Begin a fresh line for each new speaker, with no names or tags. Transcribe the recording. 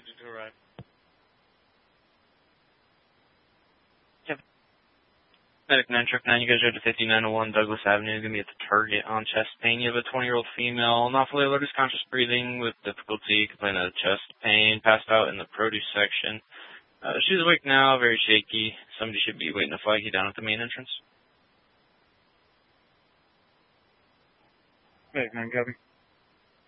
Scheduled to arrive. Medic 9 Truck 9, you guys are at the 5901 Douglas Avenue. Going to be at the Target on chest pain. You have a 20-year-old female, not fully alert, conscious breathing with difficulty, complaining of chest pain, passed out in the produce section. She's awake now, very shaky. Somebody should be waiting to flag you down at the main entrance.
Medic 9, copy.